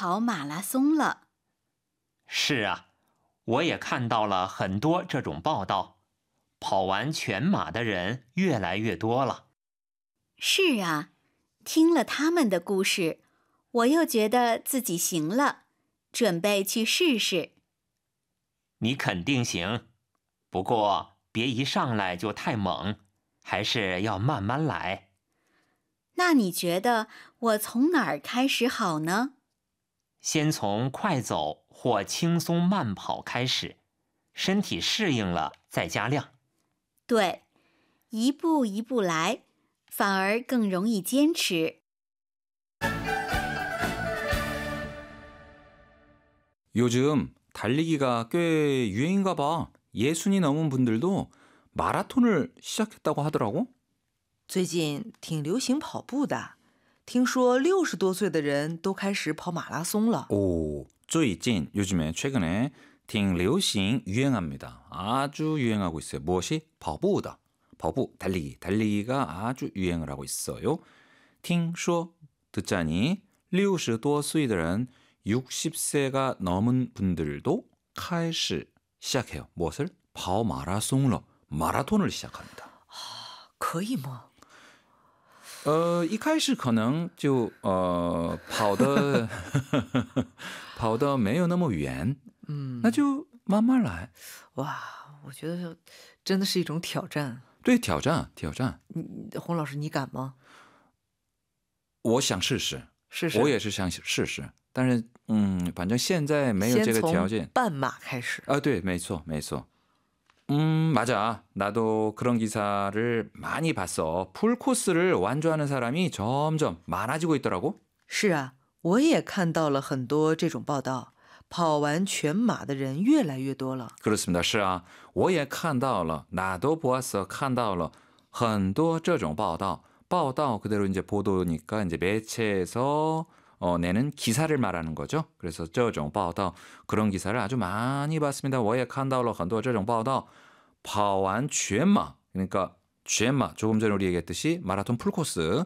跑马拉松了。 是啊，我也看到了很多这种报道，跑完全马的人越来越多了。 是啊，听了他们的故事，我又觉得自己行了，准备去试试。 你肯定行，不过别一上来就太猛，还是要慢慢来。 那你觉得我从哪儿开始好呢？ 先从快走或轻松慢跑开始，身体适应了再加量。 对，一步一步来，反而更容易坚持。 요즘 달리기가 꽤 유행인가 봐. 예순이 넘은 분들도 마라톤을 시작했다고 하더라고. 最近挺流行跑步的，听说60多岁的人都开始跑马拉松了。 오, 最近 요즘에 최근에 挺流行 유행합니다. 아주 유행하고 있어요. 무엇이? 跑步다. 跑步, 달리기가 아주 유행을 하고 있어요. 听说 듣자니 60多岁的人 60세가 넘은 분들도 开始 시작해요. 무엇을? 跑马拉松了. 마라톤을 시작합니다. 可以吗？ 一开始可能就跑的跑的没有那么远，那就慢慢来。 哇，我觉得真的是一种挑战。 对，挑战。 洪老师，你敢吗？ 我想试试， 试试。 我也是想试试，但是反正现在没有这个条件。 先从半马开始。 对，没错。맞아. 나도 그런 기사를 많이 봤어. 풀코스를 완주하는 사람이 점점 많아지고 있더라고. 是啊，我也看到了很多这种报道，跑完全马的人越来越多了。 그렇습니다. 是啊，我也看到了， 나도 보았어. 看到了很多这种报道.报道 그대로 이제 보도니까 이제 매체에서 내는 기사를 말하는 거죠. 그래서 这种报道 그런 기사를 아주 많이 봤습니다. 我也看到了很多这种报道. 跑完全马, 그러니까 全马 조금 전에 우리 얘기했듯이 마라톤 풀코스,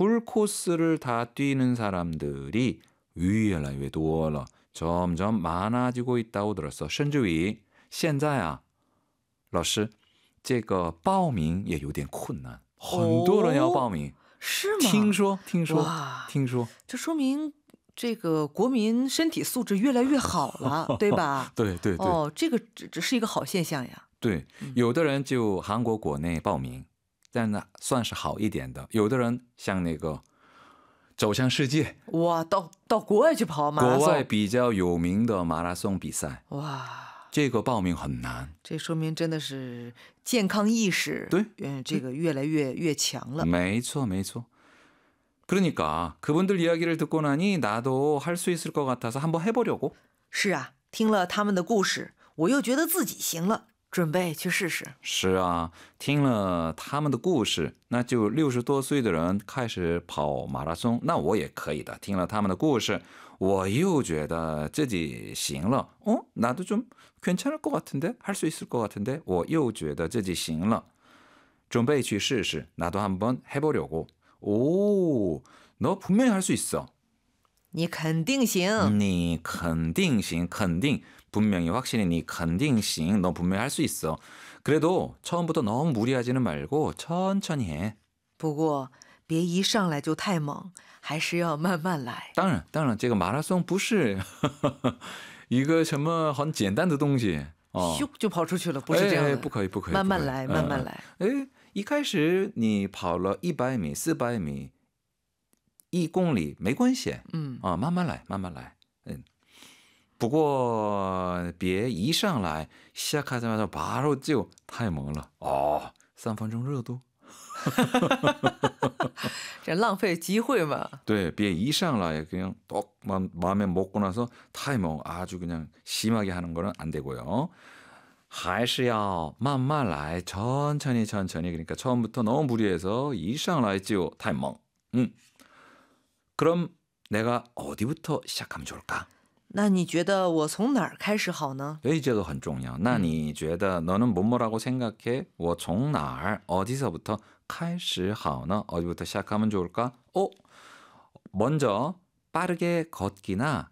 풀코스를 다 뛰는 사람들이 越来越多了, 점점 많아지고 있다고 들었어. 甚至于现在啊，老师，这个报名也有点困难，很多人要报名。 是吗？ 听说， 这说明这个国民身体素质越来越好了，对吧？ 对。 这个只是一个好现象呀。 对，有的人就韩国国内报名，但那算是好一点的。有的人像那个走向世界， 哇，到国外去跑马拉松， 国外比较有名的马拉松比赛， 哇， 这个报名很难。 这说明真的是健康意识， 对， 这个越来越强了。 没错。그러니까 그분들 이야기를 듣고 나니 나도 할 수 있을 것 같아서 한번 해보려고. 是啊，听了他们的故事，我又觉得自己行了，准备去试试。 是啊，听了他们的故事，那就60多岁的人开始跑马拉松，那我也可以的。听了他们的故事，我又觉得自己行了。나도 좀 괜찮을 것 같은데? 할 수 있을 것 같은데? 我又觉得自己行了，准备去试试。나도 한번 해보려고. 오, 너 분명히 할 수 있어. 你肯定行。 你肯定行，肯定 분명히 확실히 니 肯定行, 너 분명히 할 수 있어. 그래도 처음부터 너무 무리하지는 말고 천천히 해. 不过别一上来就太猛，还是要慢慢来。 当然，这个马拉松不是一个什么很简单的东西。 咻就跑出去了，不是这样的。 不可以， 慢慢来。 一开始你跑了100米、400米、1公里没关系。慢慢来。不过别一上来 시작하자마자 바로就太猛了。3分钟热度。 这浪费机会嘛。 对，别一上来 그냥 떡 마음에 먹고 나서 太猛 아주 그냥 심하게 하는 거는 안 되고요. 还是要慢慢来, 천천히. 그러니까 처음부터 너무 무리해서 一上来就太猛. 그럼 내가 어디부터 시작하면 좋을까? 那你觉得我从哪儿开始好呢？ 这个很重要. 那你觉得 너는 뭐라고 생각해? 我从哪儿 어디서부터 开始好呢? 어디부터 시작하면 좋을까? 먼저 빠르게 걷기나